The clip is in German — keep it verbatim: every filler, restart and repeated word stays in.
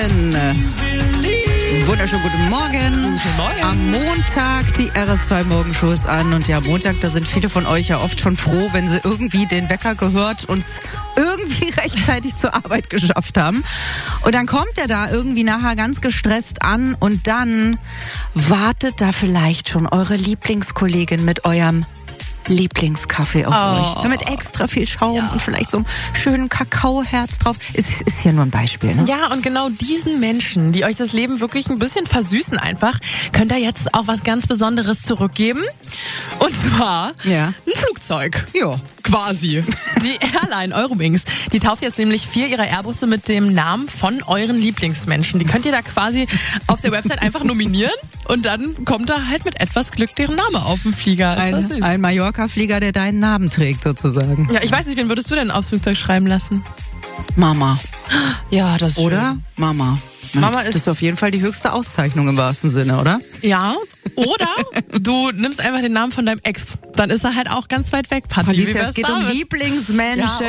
Morgen. Wunderschönen guten Morgen. Guten Morgen. Am Montag die R S zwei Morgenshow ist an. Und ja, Montag, da sind viele von euch ja oft schon froh, wenn sie irgendwie den Wecker gehört und es irgendwie rechtzeitig zur Arbeit geschafft haben. Und dann kommt er da irgendwie nachher ganz gestresst an und dann wartet da vielleicht schon eure Lieblingskollegin mit eurem Lieblingskaffee auf Oh. euch. Mit extra viel Schaum ja. und vielleicht so einem schönen Kakaoherz drauf. Ist, ist hier nur ein Beispiel, ne? Ja, und genau diesen Menschen, die euch das Leben wirklich ein bisschen versüßen einfach, könnt ihr jetzt auch was ganz Besonderes zurückgeben. Und zwar Ja. ein Flugzeug. Ja. Quasi. Die Airline Eurowings, die tauft jetzt nämlich vier ihrer Airbusse mit dem Namen von euren Lieblingsmenschen. Die könnt ihr da quasi auf der Website einfach nominieren und dann kommt da halt mit etwas Glück deren Name auf den Flieger. Ist das Ein, süß? ein Mallorca-Flieger, der deinen Namen trägt, sozusagen. Ja, ich weiß nicht, wen würdest du denn aufs Flugzeug schreiben lassen? Mama. Ja, das ist Oder? schön. Mama. Mama das ist- ist auf jeden Fall die höchste Auszeichnung im wahrsten Sinne, oder? Ja, oder du nimmst einfach den Namen von deinem Ex. Dann ist er halt auch ganz weit weg, Patti. Alicia, Wie wär's es geht um damit? Lieblingsmenschen. Ja,